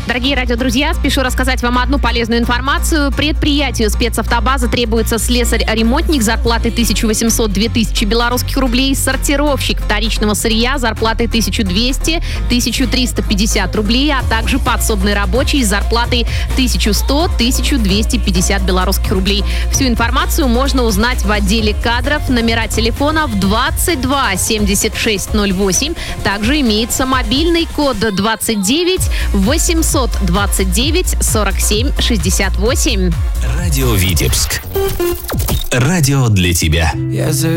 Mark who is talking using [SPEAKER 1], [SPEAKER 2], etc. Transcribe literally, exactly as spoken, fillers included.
[SPEAKER 1] Дорогие радиодрузья, спешу рассказать вам одну полезную информацию. Предприятию спецавтобаза требуется слесарь-ремонтник зарплатой тысяча восемьсот - две тысячи белорусских рублей, сортировщик вторичного сырья зарплатой тысяча двести - тысяча триста пятьдесят рублей, а также подсобный рабочий с зарплатой тысяча сто - тысяча двести пятьдесят белорусских рублей. Всю информацию можно узнать в отделе кадров. Номера телефонов двадцать два семьдесят шесть ноль восемь. Также имеется мобильный код двадцать девять восемьсот двадцать девять сорок семь шестьдесят восемь.
[SPEAKER 2] Радио Витебск. Радио для тебя.